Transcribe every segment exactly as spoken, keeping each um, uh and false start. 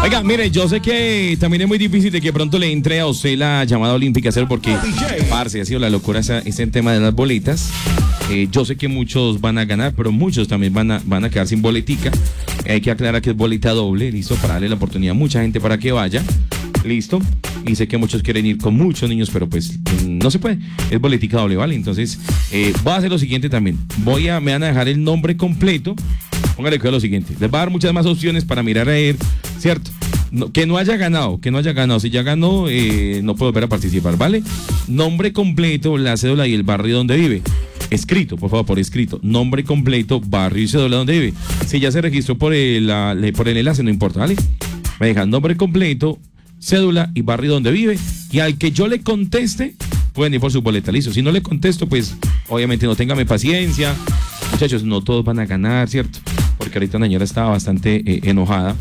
Oiga, mire, yo sé que también es muy difícil de que pronto le entre a usted la llamada olímpica, hacer porque, parce, ha sido la locura ese, ese tema de las boletas. Eh, yo sé que muchos van a ganar, pero muchos también van a, van a quedar sin boletica. Hay que aclarar que es boleta doble, listo, para darle la oportunidad a mucha gente para que vaya. Listo, y sé que muchos quieren ir con muchos niños, pero pues no se puede, es boletica doble, ¿vale? Entonces, eh, voy a hacer lo siguiente también, voy a, me van a dejar el nombre completo, póngale cuidado lo siguiente, les va a dar muchas más opciones para mirar a él, ¿cierto? No, que no haya ganado, que no haya ganado, si ya ganó, eh, no puede volver a participar, ¿vale? Nombre completo, la cédula y el barrio donde vive. Escrito, por favor, por escrito. Nombre completo, barrio y cédula donde vive. Si ya se registró por el, la, por el enlace, no importa, ¿vale? Me dejan nombre completo, cédula y barrio donde vive, y al que yo le conteste pueden ir por su boleta, listo. Si no le contesto, pues obviamente no téngame paciencia, muchachos, no todos van a ganar, ¿cierto? Porque ahorita una señora estaba bastante eh, enojada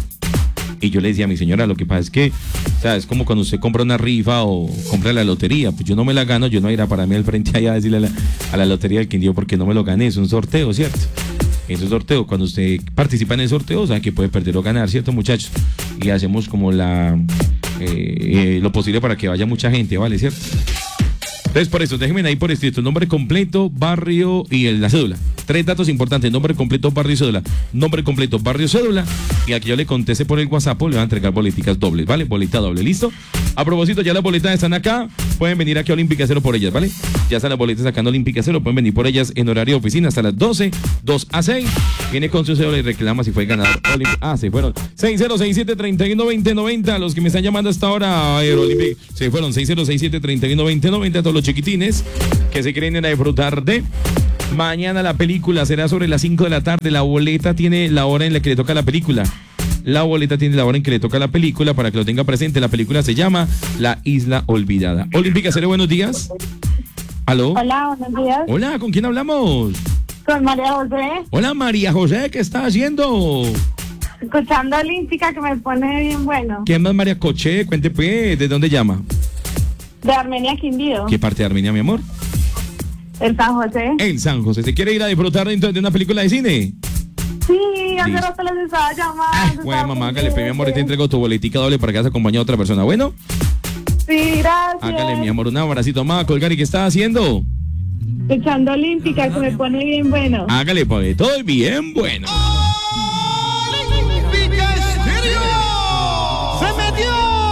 y yo le decía a mi señora, lo que pasa es que, o sea, es como cuando usted compra una rifa o compra la lotería, pues yo no me la gano, yo no voy a ir a pararme al frente allá a decirle a la, a la lotería del Quindío porque no me lo gané, es un sorteo, ¿cierto? Es un sorteo, cuando usted participa en el sorteo, sabe que puede perder o ganar, ¿cierto, muchachos? Y hacemos como la... Eh, eh, lo posible para que vaya mucha gente, ¿vale? ¿Cierto? Entonces, por eso, déjenme ahí por escrito el nombre completo, barrio y el, la cédula. Tres datos importantes: nombre completo, barrio y cédula. Nombre completo, barrio, cédula. Y aquí yo le conteste por el WhatsApp, le van a entregar boleticas dobles, ¿vale? Boleta doble, ¿listo? A propósito, ya las boletas están acá. Pueden venir aquí a Olímpica Cero por ellas, ¿vale? Ya están las boletas acá en Olímpica Cero. Pueden venir por ellas en horario de oficina hasta las doce, dos a seis. Viene con su cédula y reclama si fue ganador. Ah, se fueron. seis cero seis siete, tres uno dos cero, nueve cero. Los que me están llamando hasta ahora, Olímpica. Se fueron. seis cero seis siete, tres uno dos cero, nueve cero. Todos los chiquitines que se quieren ir a disfrutar de mañana. La película será sobre las cinco de la tarde. La boleta tiene la hora en la que le toca la película. La boleta tiene la hora en que le toca la película para que lo tenga presente. La película se llama La Isla Olvidada. Olímpica Cero, buenos días. ¿Aló? Hola, buenos días. Hola, ¿con quién hablamos? Con María José. Hola, María José, ¿qué está haciendo? Escuchando Olímpica, que me pone bien bueno. ¿Quién más, María Coche? Cuente pues, ¿de dónde llama? De Armenia, Quindío. ¿Qué parte de Armenia, mi amor? El San José. En San José. ¿Se quiere ir a disfrutar de una película de cine? Sí, hace rato les estaba llamando. Ah, bueno, mamá, hágale, pe, mi amor, y te entrego tu boletica doble para que vas a acompañar a otra persona. ¿Bueno? Sí, gracias. Hágale, mi amor, un abracito. Mamá, colgar, ¿y qué está haciendo? Escuchando Olímpica, que me pone bien bueno. Hágale, pues, todo bien bueno.